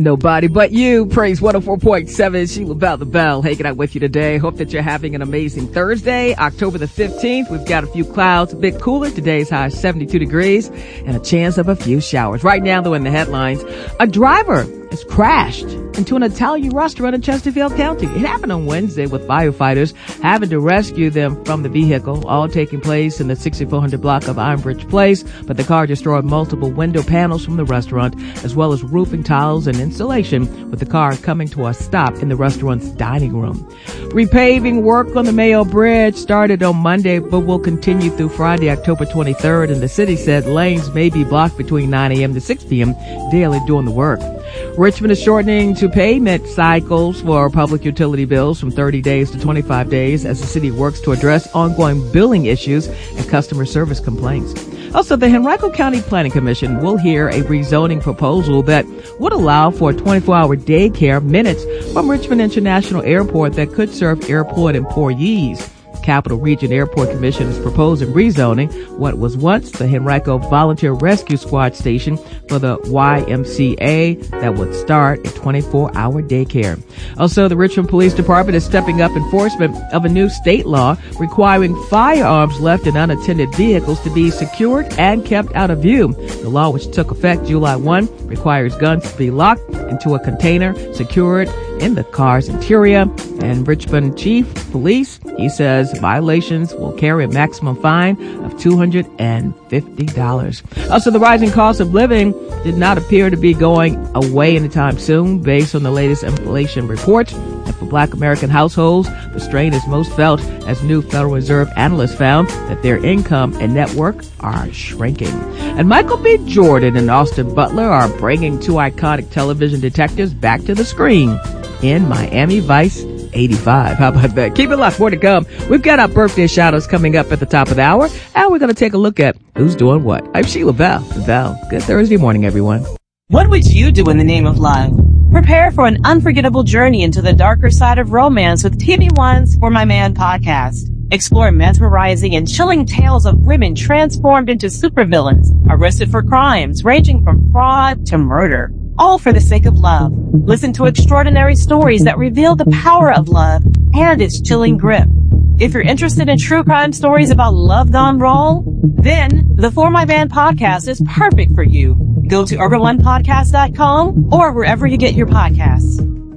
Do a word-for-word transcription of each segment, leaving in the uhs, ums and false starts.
Nobody but you. Praise one oh four point seven. Sheila Bell, the Bell, hanging out with you today. Hope that you're having an amazing Thursday, October the fifteenth. We've got a few clouds, a bit cooler. Today's high is seventy-two degrees and a chance of a few showers. Right now, though, in the headlines, a driver has crashed into an Italian restaurant in Chesterfield County. It happened on Wednesday with firefighters having to rescue them from the vehicle, all taking place in the sixty-four hundred block of Ironbridge Place. But the car destroyed multiple window panels from the restaurant, as well as roofing tiles and insulation, with the car coming to a stop in the restaurant's dining room. Repaving work on the Mayo Bridge started on Monday, but will continue through Friday, October twenty-third, and the city said lanes may be blocked between nine a.m. to six p.m. daily during the work. Richmond is shortening to payment cycles for public utility bills from thirty days to twenty-five days as the city works to address ongoing billing issues and customer service complaints. Also, the Henrico County Planning Commission will hear a rezoning proposal that would allow for a twenty-four hour daycare minutes from Richmond International Airport that could serve airport employees. Capital Region Airport Commission is proposing rezoning what was once the Henrico Volunteer Rescue Squad station for the Y M C A that would start a twenty-four hour daycare. Also, the Richmond Police Department is stepping up enforcement of a new state law requiring firearms left in unattended vehicles to be secured and kept out of view. The law, which took effect July first, requires guns to be locked into a container secured in the car's interior. And Richmond Chief Police, he says violations will carry a maximum fine of two hundred fifty dollars. Also, the rising cost of living did not appear to be going away anytime soon, based on the latest inflation report. And for Black American households, the strain is most felt as new Federal Reserve analysts found that their income and network are shrinking. And Michael B. Jordan and Austin Butler are bringing two iconic television detectives back to the screen in Miami Vice eighty-five. How about that? Keep it locked. More to come. We've got our birthday shout-outs coming up at the top of the hour, and we're going to take a look at who's doing what. I'm Sheila Bell. Bell. Good Thursday morning, everyone. What would you do in the name of love? Prepare for an unforgettable journey into the darker side of romance with T V One's For My Man podcast. Explore mesmerizing and chilling tales of women transformed into supervillains, arrested for crimes ranging from fraud to murder, all for the sake of love. Listen to extraordinary stories that reveal the power of love and its chilling grip. If you're interested in true crime stories about love gone wrong, then the For My Man podcast is perfect for you. Go to urban one podcast dot com or wherever you get your podcasts.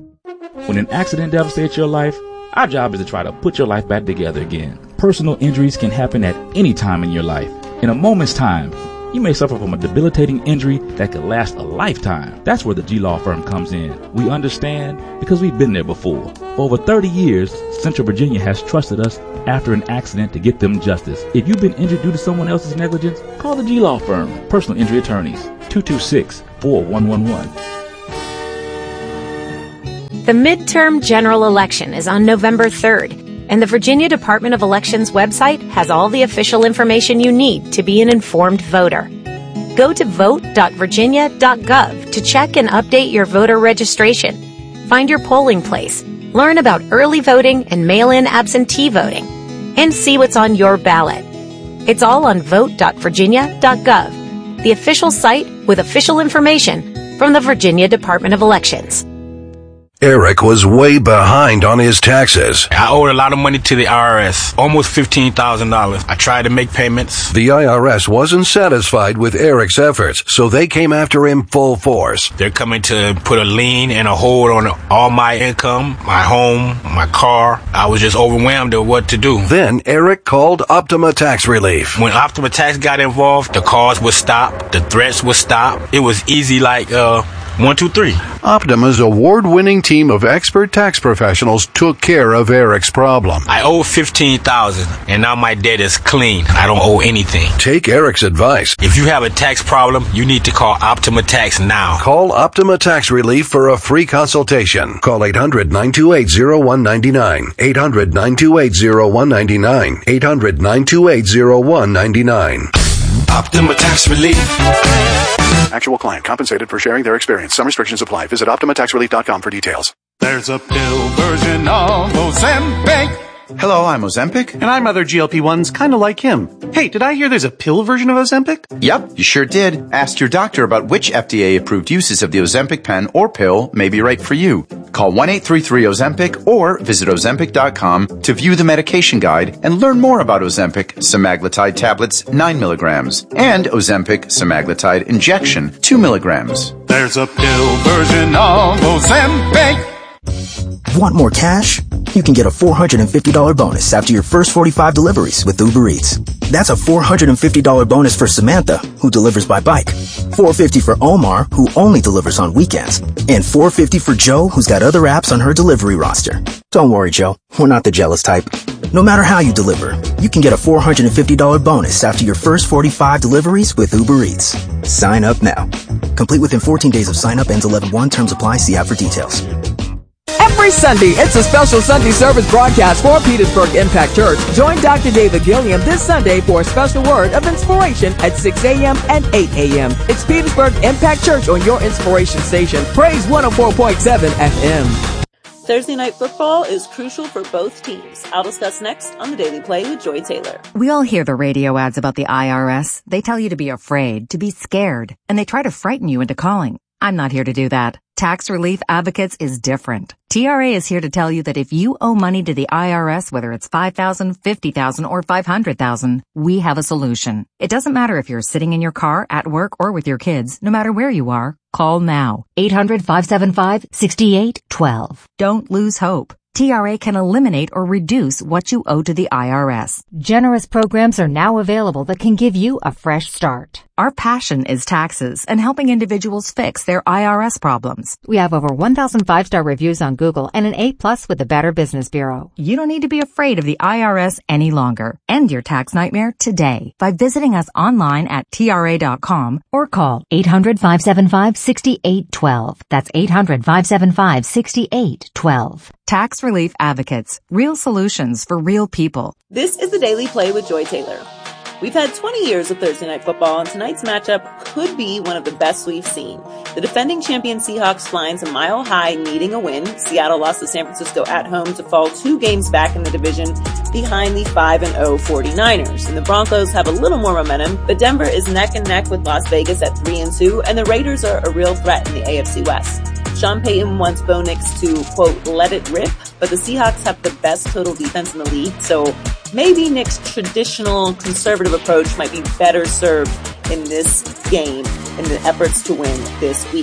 When an accident devastates your life, our job is to try to put your life back together again. Personal injuries can happen at any time in your life. In a moment's time, you may suffer from a debilitating injury that could last a lifetime. That's where the G-Law firm comes in. We understand because we've been there before. For over thirty years, Central Virginia has trusted us after an accident to get them justice. If you've been injured due to someone else's negligence, call the G-Law firm, personal injury attorneys, two two six, four one one one. The midterm general election is on November third, and the Virginia Department of Elections website has all the official information you need to be an informed voter. Go to vote dot virginia dot gov to check and update your voter registration. Find your polling place, learn about early voting and mail-in absentee voting, and see what's on your ballot. It's all on vote dot virginia dot gov, the official site with official information from the Virginia Department of Elections. Eric was way behind on his taxes. I owed a lot of money to the I R S, almost fifteen thousand dollars. I tried to make payments. The I R S wasn't satisfied with Eric's efforts, so they came after him full force. They're coming to put a lien and a hold on all my income, my home, my car. I was just overwhelmed at what to do. Then Eric called Optima Tax Relief. When Optima Tax got involved, the calls would stop, the threats would stop. It was easy like, uh... One, two, three. Optima's award-winning team of expert tax professionals took care of Eric's problem. I owe fifteen thousand dollars, and now my debt is clean. I don't owe anything. Take Eric's advice. If you have a tax problem, you need to call Optima Tax now. Call Optima Tax Relief for a free consultation. Call eight hundred, nine two eight, zero one nine nine. eight hundred, nine two eight, zero one nine nine. eight hundred, nine two eight, zero one nine nine. Optima Tax Relief. Actual client compensated for sharing their experience. Some restrictions apply. Visit optima tax relief dot com for details. There's a pill version of Ozempic Hello, I'm Ozempic. And I'm other G L P ones kind of like him. Hey, did I hear there's a pill version of Ozempic? Yep, you sure did. Ask your doctor about which F D A-approved uses of the Ozempic pen or pill may be right for you. Call one eight three three Ozempic or visit Ozempic dot com to view the medication guide and learn more about Ozempic semaglutide tablets nine milligrams and Ozempic semaglutide injection two milligrams. There's a pill version of Ozempic. Want more cash? You can get a four hundred fifty dollars bonus after your first forty-five deliveries with Uber Eats. That's a four hundred fifty dollars bonus for Samantha, who delivers by bike, four hundred fifty dollars for Omar, who only delivers on weekends, and four hundred fifty dollars for Joe, who's got other apps on her delivery roster. Don't worry, Joe. We're not the jealous type. No matter how you deliver, you can get a four hundred fifty dollars bonus after your first forty-five deliveries with Uber Eats. Sign up now. Complete within fourteen days of sign up. Ends eleven one. Terms apply. See app for details. Every Sunday, it's a special Sunday service broadcast for Petersburg Impact Church. Join Doctor David Gilliam this Sunday for a special word of inspiration at six a.m. and eight a.m. It's Petersburg Impact Church on your inspiration station. Praise one oh four point seven F M. Thursday night football is crucial for both teams. I'll discuss next on the Daily Play with Joy Taylor. We all hear the radio ads about the I R S. They tell you to be afraid, to be scared, and they try to frighten you into calling. I'm not here to do that. Tax Relief Advocates is different. T R A is here to tell you that if you owe money to the I R S, whether it's five thousand dollars, fifty thousand dollars, or five hundred thousand dollars, we have a solution. It doesn't matter if you're sitting in your car, at work, or with your kids. No matter where you are, call now. eight hundred, five seven five, six eight one two. Don't lose hope. T R A can eliminate or reduce what you owe to the I R S. Generous programs are now available that can give you a fresh start. Our passion is taxes and helping individuals fix their I R S problems. We have over one thousand five-star reviews on Google and an A plus with the Better Business Bureau. You don't need to be afraid of the I R S any longer. End your tax nightmare today by visiting us online at T R A dot com or call eight hundred, five seven five, six eight one two. That's eight hundred, five seven five, six eight one two. Tax Relief Advocates. Real solutions for real people. This is the Daily Play with Joy Taylor. We've had twenty years of Thursday Night Football, and tonight's matchup could be one of the best we've seen. The defending champion Seahawks flying to Mile High, needing a win. Seattle lost to San Francisco at home to fall two games back in the division behind the five and oh forty-niners. And the Broncos have a little more momentum, but Denver is neck and neck with Las Vegas at three and two, and the Raiders are a real threat in the A F C West. Sean Payton wants Bo Nix to, quote, let it rip, but the Seahawks have the best total defense in the league, so maybe Nick's traditional conservative approach might be better served in this game in the efforts to win this week.